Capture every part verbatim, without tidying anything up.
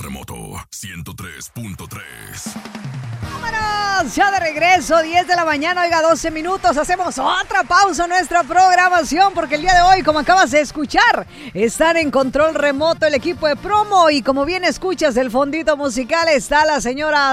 Remoto ciento tres punto tres. ¡Vámonos! Ya de regreso, diez de la mañana, oiga, doce minutos. Hacemos otra pausa en nuestra programación porque el día de hoy, como acabas de escuchar, están en control remoto el equipo de promo y como bien escuchas el fondito musical está la señora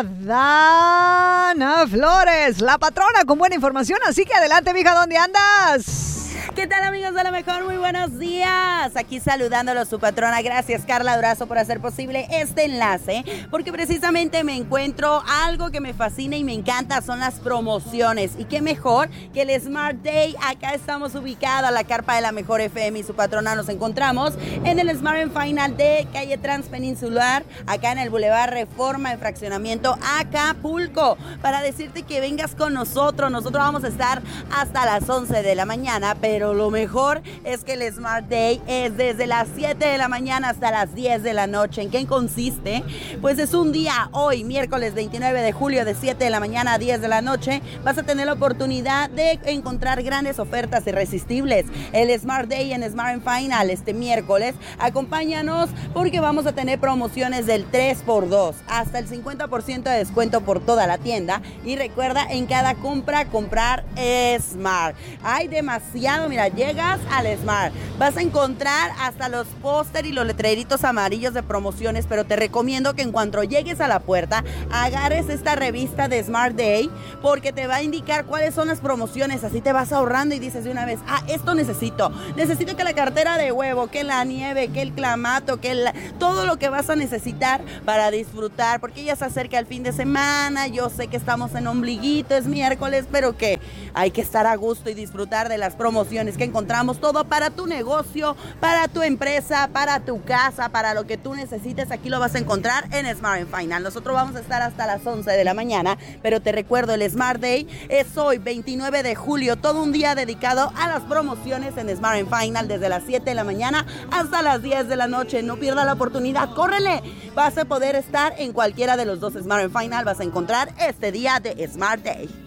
Dana Flores, la patrona con buena información. Así que adelante, mija, ¿dónde andas? ¿Qué tal, amigos de lo mejor? Muy buenos días. Aquí saludándolo su patrona. Gracias, Carla Durazo, por hacer posible este enlace, porque precisamente me encuentro algo que me fascina y me encanta, son las promociones. Y qué mejor que el Smart Day. Acá estamos ubicados, la carpa de la mejor F M y su patrona. Nos encontramos en el Smart and Final de calle Transpeninsular, acá en el Boulevard Reforma, en fraccionamiento Acapulco, para decirte que vengas con nosotros. Nosotros vamos a estar hasta las once de la mañana, pero lo mejor es que el Smart Day es desde las siete de la mañana hasta las diez de la noche. ¿En qué consiste? Pues es un día, hoy, miércoles veintinueve de julio, de siete de la mañana a diez de la noche, vas a tener la oportunidad de encontrar grandes ofertas irresistibles. El Smart Day en Smart and Final este miércoles, acompáñanos porque vamos a tener promociones del tres por dos, hasta el cincuenta por ciento de descuento por toda la tienda. Y recuerda, en cada compra, comprar Smart. Hay demasiado, mira, llegas al Smart, vas a encontrar hasta los póster y los letreritos amarillos de promociones, pero te recomiendo que en cuanto llegues a la puerta, agarres esta revista de Smart Day, porque te va a indicar cuáles son las promociones, así te vas ahorrando y dices de una vez, ah, esto necesito, necesito que la cartera de huevo, que la nieve, que el clamato, que el, todo lo que vas a necesitar para disfrutar, porque ya se acerca el fin de semana. Yo sé que estamos en ombliguito, es miércoles, pero que hay que estar a gusto y disfrutar de las promociones que encontramos, todo para tu negocio, para tu empresa, para tu casa, para lo que tú necesites. Aquí lo vas a encontrar en Smart and Final. Nosotros vamos a estar hasta las once de la mañana, pero te recuerdo, el Smart Day es hoy, veintinueve de julio, todo un día dedicado a las promociones en Smart and Final, desde las siete de la mañana hasta las diez de la noche. No pierdas la oportunidad, córrele. Vas a poder estar en cualquiera de los dos Smart and Final, vas a encontrar este día de Smart Day.